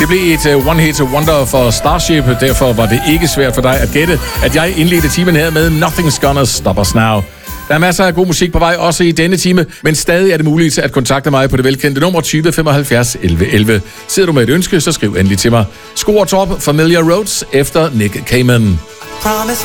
Det blev et one-hit wonder for Starship, derfor var det ikke svært for dig at gætte, at jeg indledte timen her med Nothing's Gonna Stop Us Now. Der er masser af god musik på vej, også i denne time, men stadig er det muligt at kontakte mig på det velkendte nummer 20 75 11 11. Sidder du med et ønske, så skriv endelig til mig. Skor Torp, Familiar Roads efter Nick Cayman.